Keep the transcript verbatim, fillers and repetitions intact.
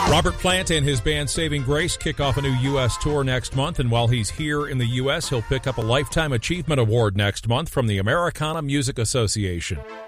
Robert Plant and his band Saving Grace kick off a new U S tour next month, and while he's here in the U S, he'll pick up a Lifetime Achievement Award next month from the Americana Music Association.